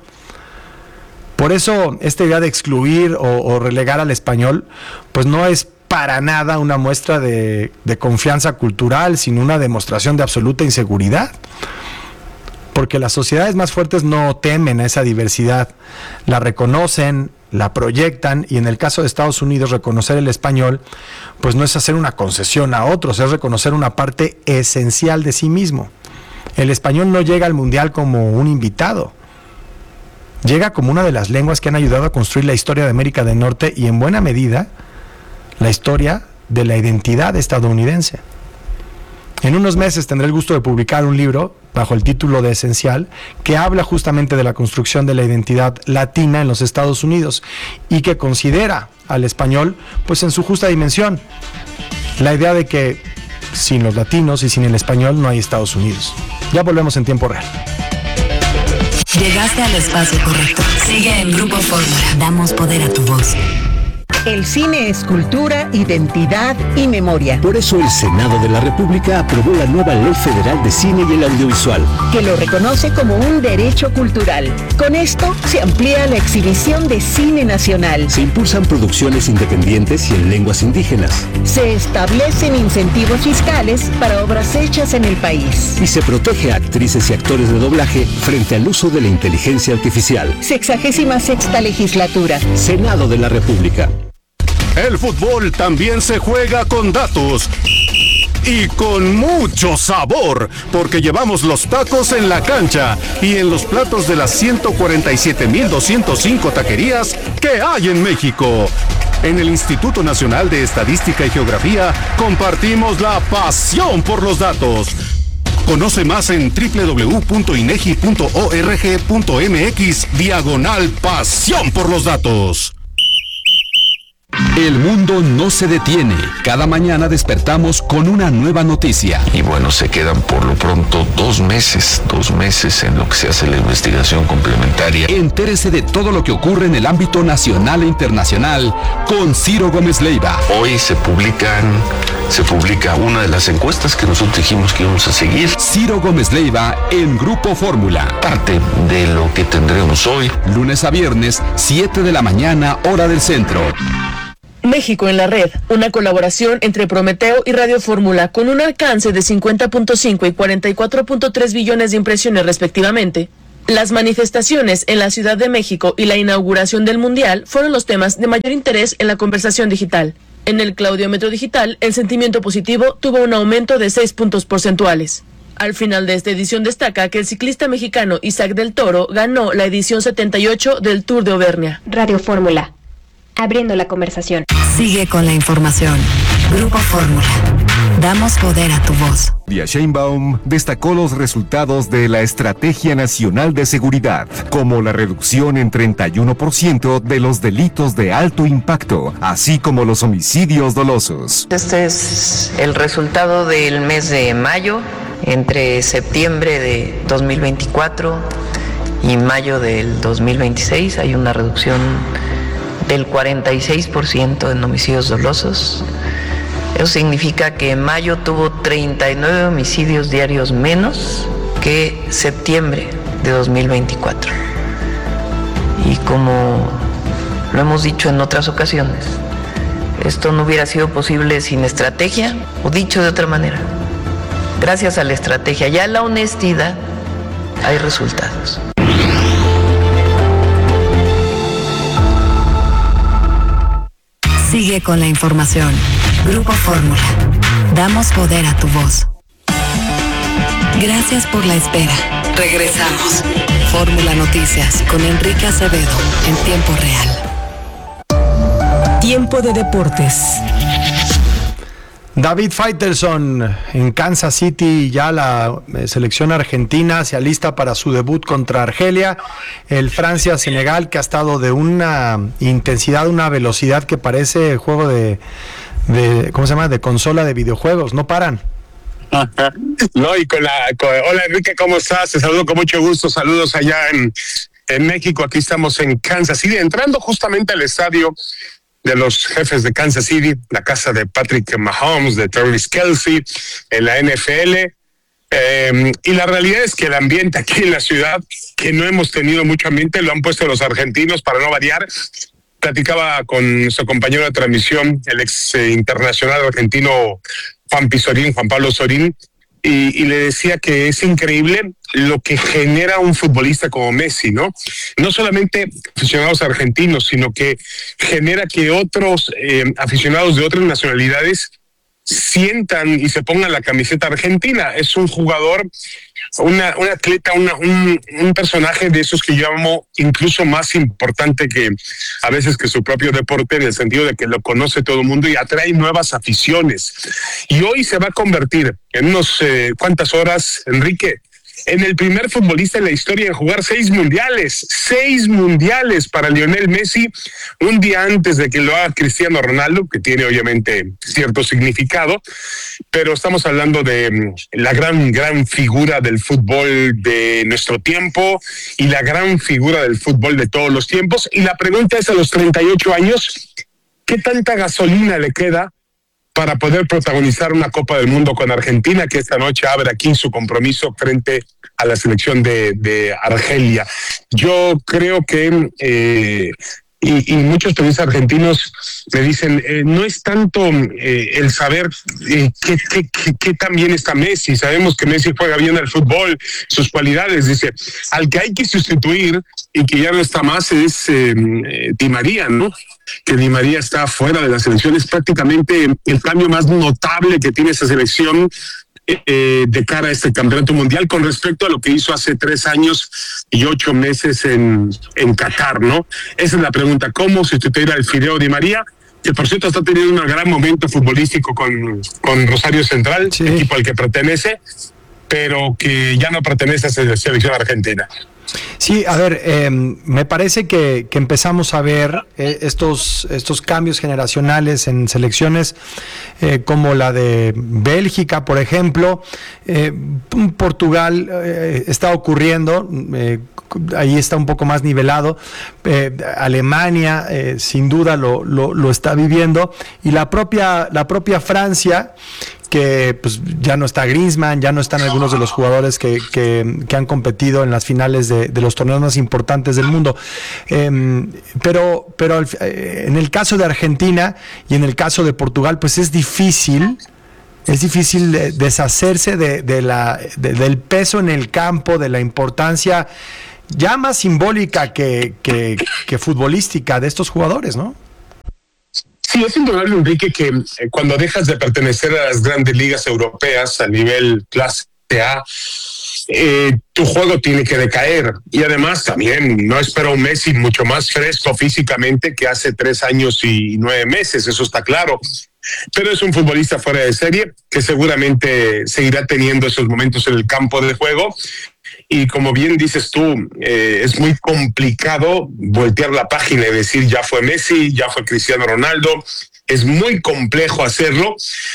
Por eso esta idea de excluir o relegar al español pues no es para nada una muestra de confianza cultural, sino una demostración de absoluta inseguridad. Porque las sociedades más fuertes no temen a esa diversidad, la reconocen, la proyectan, y en el caso de Estados Unidos, reconocer el español pues no es hacer una concesión a otros, es reconocer una parte esencial de sí mismo. El español no llega al Mundial como un invitado. Llega como una de las lenguas que han ayudado a construir la historia de América del Norte y en buena medida la historia de la identidad estadounidense. En unos meses tendré el gusto de publicar un libro bajo el título de Esencial que habla justamente de la construcción de la identidad latina en los Estados Unidos y que considera al español pues en su justa dimensión. La idea de que sin los latinos y sin el español no hay Estados Unidos. Ya volvemos en tiempo real. Llegaste al espacio correcto. Sigue en Grupo Fórmula. Damos poder a tu voz. El cine es cultura, identidad y memoria. Por eso el Senado de la República aprobó la nueva Ley Federal de Cine y el Audiovisual, que lo reconoce como un derecho cultural. Con esto se amplía la exhibición de cine nacional. Se impulsan producciones independientes y en lenguas indígenas. Se establecen incentivos fiscales para obras hechas en el país. Y se protege a actrices y actores de doblaje frente al uso de la inteligencia artificial. 66ª legislatura. Senado de la República. El fútbol también se juega con datos. y con mucho sabor, porque llevamos los tacos en la cancha y en los platos de las 147,205 taquerías que hay en México. En el Instituto Nacional de Estadística y Geografía compartimos la pasión por los datos. Conoce más en www.inegi.org.mx/pasión por los datos. El mundo no se detiene. Cada mañana despertamos con una nueva noticia. Y bueno, se quedan por lo pronto 2 meses en lo que se hace la investigación complementaria. Entérese de todo lo que ocurre en el ámbito nacional e internacional con Ciro Gómez Leiva. Hoy se publica una de las encuestas que nosotros dijimos que íbamos a seguir. Ciro Gómez Leiva en Grupo Fórmula. Parte de lo que tendremos hoy. Lunes a viernes, 7 de la mañana, hora del centro. México en la red, una colaboración entre Prometeo y Radio Fórmula con un alcance de 50.5 y 44.3 billones de impresiones respectivamente. Las manifestaciones en la Ciudad de México y la inauguración del Mundial fueron los temas de mayor interés en la conversación digital. En el claudiómetro digital, el sentimiento positivo tuvo un aumento de 6 puntos porcentuales. Al final de esta edición destaca que el ciclista mexicano Isaac del Toro ganó la edición 78 del Tour de Auvernia. Radio Fórmula, abriendo la conversación. Sigue con la información. Grupo Fórmula. Damos poder a tu voz. Claudia Sheinbaum destacó los resultados de la Estrategia Nacional de Seguridad, como la reducción en 31% de los delitos de alto impacto, así como los homicidios dolosos. Este es el resultado del mes de mayo. Entre septiembre de 2024 y mayo del 2026 hay una reducción del 46% en homicidios dolosos. Eso significa que mayo tuvo 39 homicidios diarios menos que septiembre de 2024. Y como lo hemos dicho en otras ocasiones, esto no hubiera sido posible sin estrategia, o dicho de otra manera, gracias a la estrategia y a la honestidad hay resultados. Sigue con la información. Grupo Fórmula. Damos poder a tu voz. Gracias por la espera. Regresamos. Fórmula Noticias con Enrique Acevedo en tiempo real. Tiempo de deportes. David Faitelson en Kansas City, ya la selección argentina se alista para su debut contra Argelia, el Francia-Senegal, que ha estado de una intensidad, una velocidad que parece juego de ¿cómo se llama? De consola de videojuegos, no paran. No, y hola Enrique, ¿cómo estás? Te saludo con mucho gusto, saludos allá en México, aquí estamos en Kansas City, entrando justamente al estadio de los Jefes de Kansas City, la casa de Patrick Mahomes, de Travis Kelce, en la NFL. Y la realidad es que el ambiente aquí en la ciudad, que no hemos tenido mucho ambiente, lo han puesto los argentinos para no variar. Platicaba con su compañero de transmisión, el ex internacional argentino Juan Pablo Sorín, y le decía que es increíble lo que genera un futbolista como Messi, ¿no? No solamente aficionados argentinos, sino que genera que otros aficionados de otras nacionalidades sientan y se pongan la camiseta argentina. Es un jugador, un atleta, un personaje de esos que yo llamo incluso más importante que a veces que su propio deporte, en el sentido de que lo conoce todo el mundo y atrae nuevas aficiones. Y hoy se va a convertir en unos cuantas horas, Enrique, en el primer futbolista en la historia en jugar 6 mundiales para Lionel Messi, un día antes de que lo haga Cristiano Ronaldo, que tiene obviamente cierto significado, pero estamos hablando de la gran figura del fútbol de nuestro tiempo y la gran figura del fútbol de todos los tiempos. Y la pregunta es, a los 38 años, ¿qué tanta gasolina le queda para poder protagonizar una Copa del Mundo con Argentina, que esta noche abre aquí su compromiso frente a la selección de Argelia? Yo creo que y muchos periodistas argentinos me dicen, no es tanto el saber qué tan bien está Messi. Sabemos que Messi juega bien al fútbol, sus cualidades. Dice, al que hay que sustituir y que ya no está más es Di María, ¿no? Que Di María está fuera de la selección. Es prácticamente el cambio más notable que tiene esa selección de cara a este campeonato mundial con respecto a lo que hizo hace 3 años y 8 meses en Qatar, ¿no? Esa es la pregunta, ¿cómo sustituir al Fideo Di María? Que por cierto está teniendo un gran momento futbolístico con Rosario Central, equipo al que pertenece, pero que ya no pertenece a la selección argentina. Sí, a ver, me parece que empezamos a ver estos cambios generacionales en selecciones como la de Bélgica, por ejemplo. Portugal está ocurriendo, ahí está un poco más nivelado. Alemania sin duda lo está viviendo, y la propia Francia, que pues ya no está Griezmann, ya no están algunos de los jugadores que han competido en las finales de los torneos más importantes del mundo. Pero en el caso de Argentina y en el caso de Portugal, pues es difícil deshacerse del peso en el campo, de la importancia ya más simbólica que futbolística de estos jugadores, ¿no? Sí, es indudable, Enrique, que cuando dejas de pertenecer a las grandes ligas europeas a nivel clase A, tu juego tiene que decaer. Y además también no espero un Messi mucho más fresco físicamente que hace 3 años y 9 meses, eso está claro. Pero es un futbolista fuera de serie que seguramente seguirá teniendo esos momentos en el campo de juego. Y como bien dices tú, es muy complicado voltear la página y decir ya fue Messi, ya fue Cristiano Ronaldo. Es muy complejo hacerlo.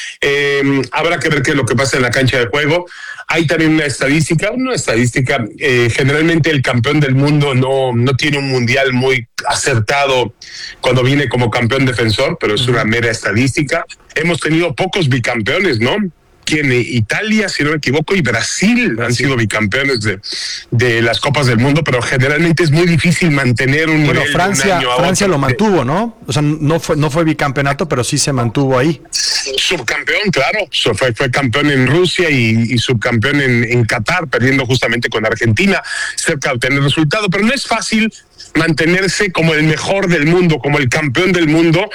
Habrá que ver qué es lo que pasa en la cancha de juego. Hay también una estadística. Generalmente el campeón del mundo no tiene un mundial muy acertado cuando viene como campeón defensor, pero es una mera estadística. Hemos tenido pocos bicampeones, ¿no? Italia, si no me equivoco, y Brasil han sido bicampeones de las Copas del Mundo, pero generalmente es muy difícil mantener un nivel. Francia lo mantuvo, ¿no? O sea, no fue bicampeonato, pero sí se mantuvo ahí. Subcampeón, claro. Fue campeón en Rusia y subcampeón en Qatar, perdiendo justamente con Argentina, cerca de obtener resultado, pero no es fácil mantenerse como el mejor del mundo, como el campeón del mundo,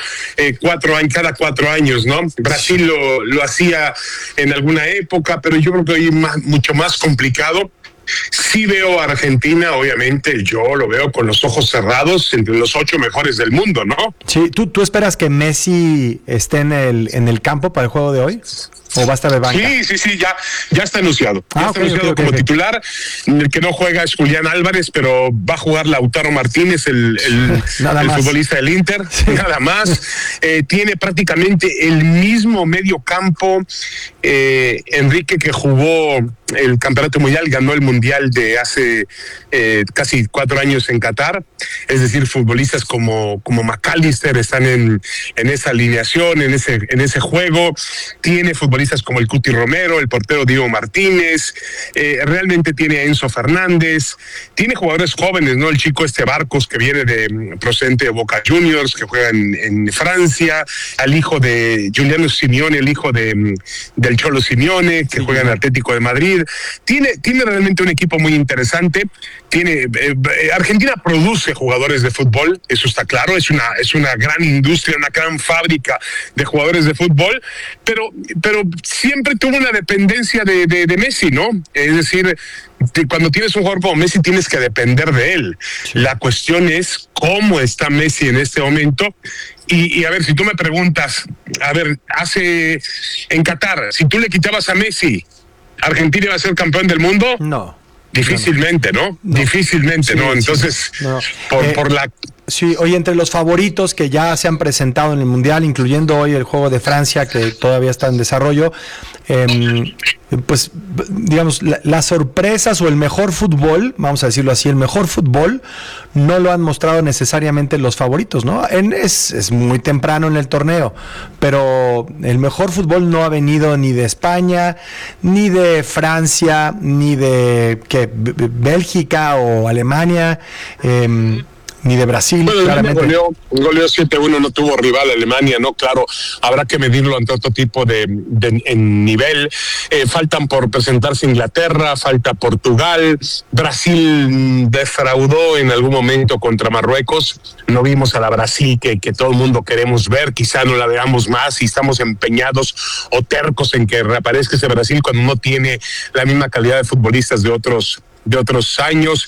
cada 4 años, ¿no? Brasil lo hacía en alguna época, pero yo creo que hoy es mucho más complicado. Sí veo a Argentina, obviamente, yo lo veo con los ojos cerrados, entre los 8 mejores del mundo, ¿no? Sí, ¿tú esperas que Messi esté en el campo para el juego de hoy? ¿O va a estar de banca? Sí, ya está anunciado. Ya está anunciado como titular. El que no juega es Julián Álvarez, pero va a jugar Lautaro Martínez, el futbolista del Inter, nada más. Tiene prácticamente el mismo medio campo, Enrique, que jugó el Campeonato Mundial, ganó el Mundial de hace casi 4 años en Qatar. Es decir, futbolistas como McAllister están en esa alineación, en ese juego. Tiene futbolistas como el Cuti Romero, el portero Diego Martínez, realmente tiene a Enzo Fernández, tiene jugadores jóvenes, ¿no? El chico Barcos, que viene procedente de Boca Juniors, que juega en Francia, al hijo de Giuliano Simeone, el hijo del Cholo Simeone, que juega en Atlético de Madrid. Tiene realmente un equipo muy interesante. Argentina produce jugadores de fútbol, eso está claro, es una gran industria, una gran fábrica de jugadores de fútbol, pero siempre tuvo una dependencia de Messi, ¿no? Es decir, cuando tienes un jugador como Messi tienes que depender de él. La cuestión es cómo está Messi en este momento. Y a ver, si tú me preguntas, en Qatar, si tú le quitabas a Messi, ¿Argentina iba a ser campeón del mundo? No. Difícilmente, ¿no? Difícilmente, ¿no? Entonces, por la... Sí, hoy entre los favoritos que ya se han presentado en el Mundial, incluyendo hoy el juego de Francia, que todavía está en desarrollo, pues digamos, las sorpresas o el mejor fútbol, vamos a decirlo así, el mejor fútbol no lo han mostrado necesariamente los favoritos, ¿no? Es muy temprano en el torneo, pero el mejor fútbol no ha venido ni de España, ni de Francia, ni de Bélgica o Alemania. ni de Brasil. Bueno, claramente. Goleó 7-1, no tuvo rival Alemania, ¿no? Claro, habrá que medirlo ante otro tipo de nivel. Faltan por presentarse Inglaterra, falta Portugal, Brasil defraudó en algún momento contra Marruecos. No vimos a la Brasil que todo el mundo queremos ver, quizá no la veamos más y estamos empeñados o tercos en que reaparezca ese Brasil cuando no tiene la misma calidad de futbolistas de otros años.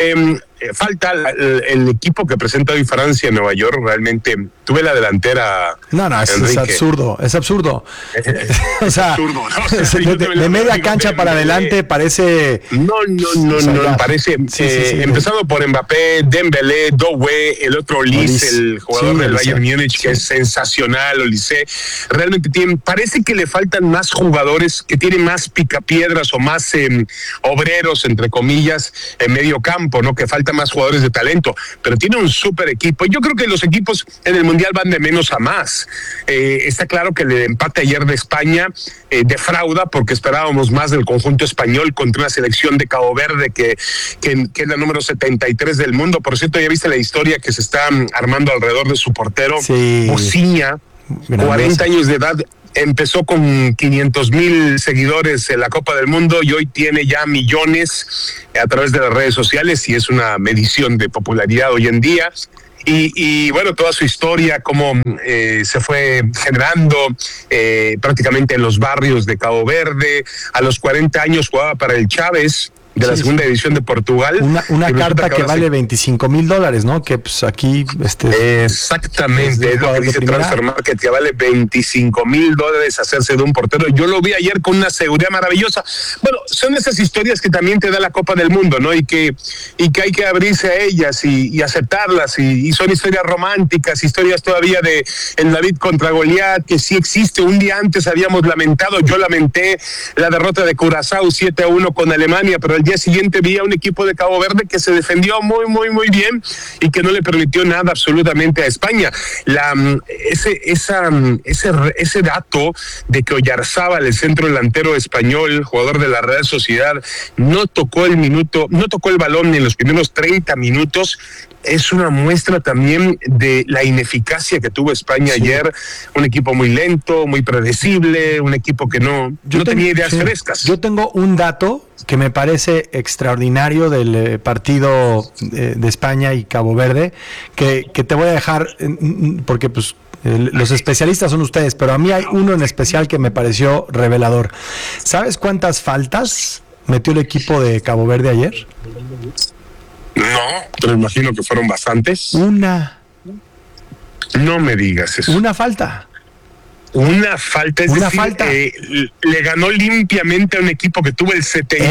Falta el equipo que presenta hoy Francia en Nueva York. Realmente tuve la delantera. No, es absurdo, es absurdo. O sea, absurdo, ¿no? De media cancha para adelante parece. No, parece. Empezando por Mbappé, Dembélé, Doué, el otro Olise, el jugador del Bayern Múnich, que es sensacional, Olise. Realmente parece que le faltan más jugadores que tienen más picapiedras o más obreros, entre comillas, en medio campo, ¿no? Que falta más jugadores de talento, pero tiene un súper equipo. Yo creo que los equipos en el Mundial van de menos a más. Está claro que el empate ayer de España defrauda, porque esperábamos más del conjunto español contra una selección de Cabo Verde que es la número 73 del mundo. Por cierto, ya viste la historia que se está armando alrededor de su portero, Bociña, 40 años de edad. Empezó con 500,000 seguidores en la Copa del Mundo y hoy tiene ya millones a través de las redes sociales, y es una medición de popularidad hoy en día. Y bueno, toda su historia, cómo se fue generando prácticamente en los barrios de Cabo Verde. A los 40 años jugaba para el Chávez de la segunda división de Portugal. Una carta que vale $25,000, ¿no? Que pues aquí... Exactamente, es lo que dice Transfer Market, que vale $25,000 hacerse de un portero. Yo lo vi ayer con una seguridad maravillosa. Bueno, son esas historias que también te da la Copa del Mundo, ¿no? Y que hay que abrirse a ellas y aceptarlas, y son historias románticas, historias todavía de el David contra Goliat, que sí existe. Un día antes habíamos yo lamenté la derrota de Curazao 7-1 con Alemania, pero el día siguiente vi a un equipo de Cabo Verde que se defendió muy, muy, muy bien y que no le permitió nada absolutamente a España. Ese dato de que Oyarzábal, el centro delantero español, jugador de la Real Sociedad, no tocó el balón en los primeros 30 minutos, es una muestra también de la ineficacia que tuvo España ayer. Un equipo muy lento, muy predecible, un equipo que no tenía ideas frescas. Yo tengo un dato que me parece extraordinario del partido de España y Cabo Verde, que te voy a dejar, porque pues los especialistas son ustedes, pero a mí hay uno en especial que me pareció revelador. ¿Sabes cuántas faltas metió el equipo de Cabo Verde ayer? No, pero imagino que fueron bastantes. Una. No me digas eso. Una falta. Una falta, le ganó limpiamente a un equipo que tuvo el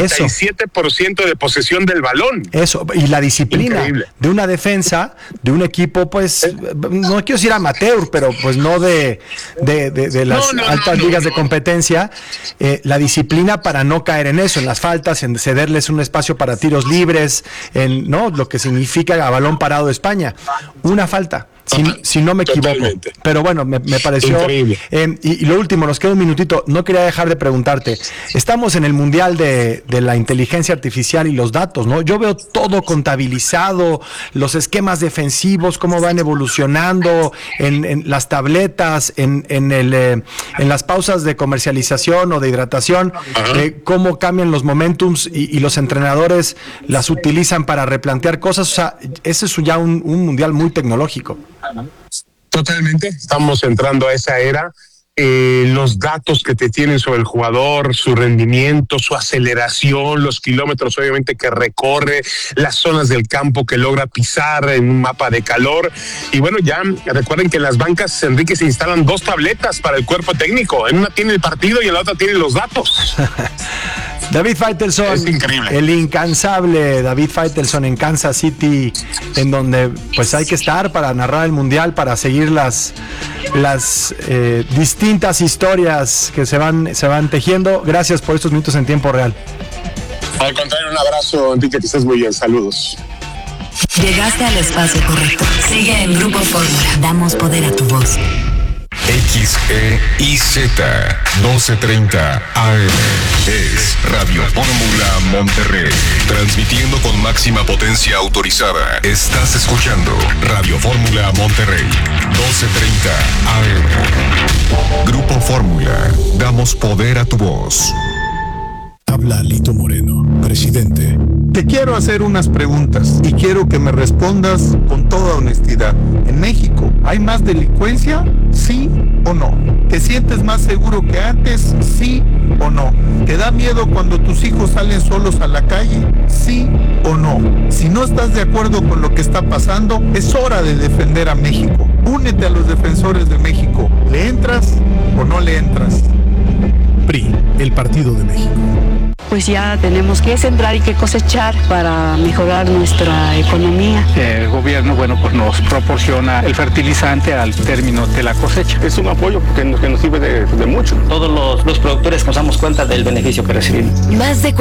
77% de posesión del balón. Eso, y la disciplina. Increíble. De una defensa, de un equipo, pues, no quiero decir amateur, pero pues no de las altas ligas de competencia, la disciplina para no caer en eso, en las faltas, en cederles un espacio para tiros libres, en lo que significa a balón parado de España. Una falta. Si no me equivoco. Totalmente. Pero bueno, me pareció increíble. Y lo último, nos queda un minutito. No quería dejar de preguntarte. Estamos en el mundial de la inteligencia artificial y los datos, ¿no? Yo veo todo contabilizado, los esquemas defensivos, cómo van evolucionando en las tabletas, en las pausas de comercialización o de hidratación, cómo cambian los momentums y los entrenadores las utilizan para replantear cosas. O sea, ese es ya un mundial muy tecnológico. Totalmente, estamos entrando a esa era. Los datos que te tienen sobre el jugador, su rendimiento, su aceleración, los kilómetros obviamente que recorre, las zonas del campo que logra pisar en un mapa de calor. Y bueno, ya recuerden que en las bancas, Enrique, se instalan 2 tabletas para el cuerpo técnico. En una tiene el partido y en la otra tiene los datos. David Faitelson, es increíble. El incansable David Faitelson en Kansas City, en donde pues hay que estar para narrar el mundial, para seguir las distintas historias que se van tejiendo. Gracias por estos minutos en tiempo real. Al contrario, un abrazo, Enrique, que estés muy bien. Saludos. Llegaste al espacio correcto. Sigue en Grupo Fórmula. Damos poder a tu voz. XEIZ 1230 AM. Es Radio Fórmula Monterrey. Transmitiendo con máxima potencia autorizada. Estás escuchando Radio Fórmula Monterrey 1230 AM. Grupo Fórmula. Damos poder a tu voz. Habla Lito Moreno, presidente. Te quiero hacer unas preguntas y quiero que me respondas con toda honestidad. ¿En México hay más delincuencia? ¿Sí o no? ¿Te sientes más seguro que antes? ¿Sí o no? ¿Te da miedo cuando tus hijos salen solos a la calle? ¿Sí o no? Si no estás de acuerdo con lo que está pasando, es hora de defender a México. Únete a los defensores de México. ¿Le entras o no le entras? PRI, el Partido de México. Pues ya tenemos que sembrar y que cosechar para mejorar nuestra economía. El gobierno, pues nos proporciona el fertilizante al término de la cosecha. Es un apoyo que nos sirve de mucho. Todos los productores nos damos cuenta del beneficio que recibimos. Más de